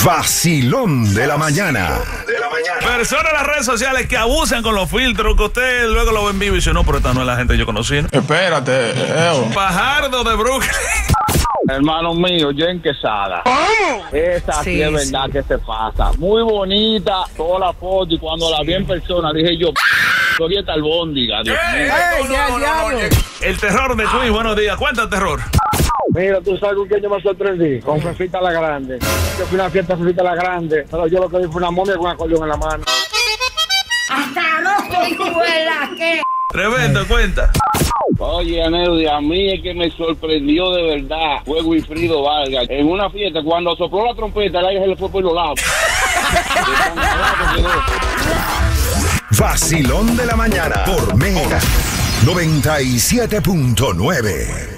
Vacilón de la mañana. Personas en las redes sociales que abusan con los filtros, que usted luego lo ve en vivo y dice, no, pero esta no es la gente que yo conocí, ¿no? Espérate, Fajardo de Brooklyn. Hermano mío, Jen Quesada. Esa sí es verdad que se pasa. Muy bonita toda la foto y cuando la vi en persona dije yo, soy esta albóndiga. Dios mío. El terror de Queen, buenos días. Cuenta el terror. Mira, tú sabes con quién yo me sorprendí. Con Fefita la Grande. Yo fui a una fiesta de Fefita la Grande, pero yo lo que vi fue una momia con un acordeón en la mano. ¡Hasta loco, hijuela! ¿Qué? Tremendo, cuenta. Oye, Aneudi, a mí es que me sorprendió de verdad fue Wilfrido Vargas. En una fiesta, cuando sopló la trompeta, el aire se le fue por los lados. Vacilón de la mañana por Mega 97.9.